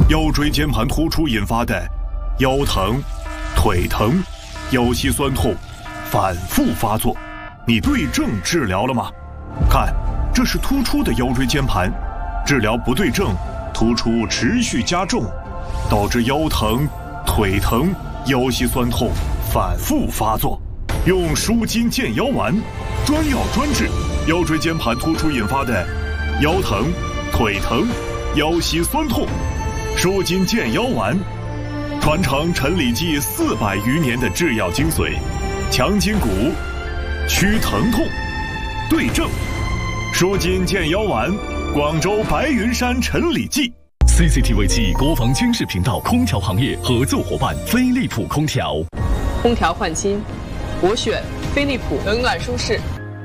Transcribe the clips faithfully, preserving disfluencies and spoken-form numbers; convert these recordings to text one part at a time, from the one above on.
腰椎间盘突出引发的腰疼、腿疼、腰膝酸痛反复发作，你对症治疗了吗？看，这是突出的腰椎间盘，治疗不对症，突出持续加重，导致腰疼、腿疼、腰膝酸痛反复发作。用舒筋健腰丸，专药专治腰椎间盘突出引发的腰疼、腿疼、腰膝酸痛。舒筋健腰丸，传承陈李济四百余年的制药精髓，强筋骨，祛疼痛，对症。舒筋健腰丸，广州白云山陈李济。 C C T V 七国防军事频道空调行业合作伙伴飞利浦空调。 空调换新，我选飞利浦，冷暖舒适。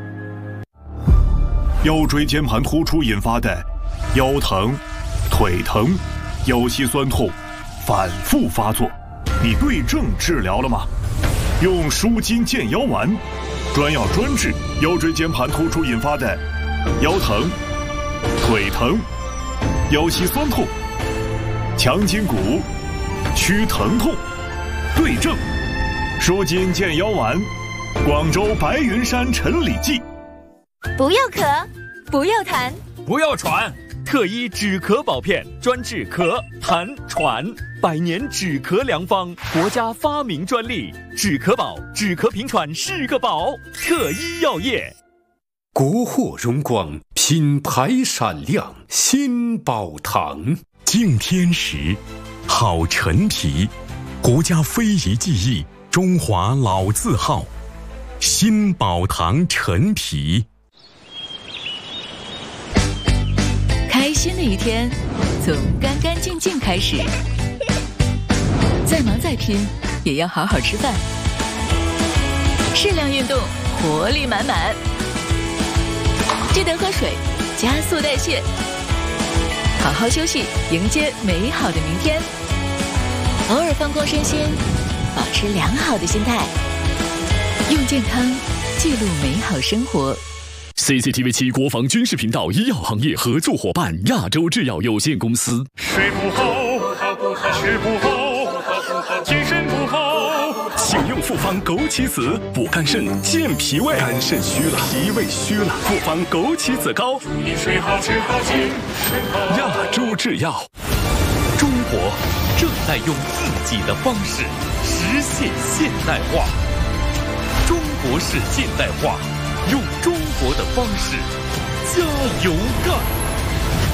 腰椎间盘突出引发的腰疼、腿疼、腰膝酸痛反复发作，你对症治疗了吗？用舒筋健腰丸，专药专治腰椎间盘突出引发的腰疼、腿疼、腰膝酸痛，强筋骨，祛疼痛，对症。舒筋健腰丸，广州白云山陈李济。 不要咳，不要痰， 不要喘，特医止咳保片，专治咳、痰、喘，百年止咳良方，国家发明专利，止咳宝，止咳平喘是个宝。特医药业， 国货荣光，品牌闪亮，新宝堂。 敬天时，好陈皮，国家非遗技艺，中华老字号，新宝堂陈皮。 开心的一天，从干干净净开始。再忙再拼，也要好好吃饭。适量运动，活力满满。记得喝水，加速代谢。好好休息，迎接美好的明天。偶尔放空身心，保持良好的心态。用健康记录美好生活。 C C T V 七国防军事频道医药行业合作伙伴亚洲制药有限公司。 睡不好，吃不好，精神不好， 请用复方枸杞子补肝肾、健脾胃。肝肾虚了，脾胃虚了，复方枸杞子膏。 祝你睡好吃好精神好。 亚洲制药。 中国正在用自己的方式实现现代化。中国式现代化。用中国的方式，加油干！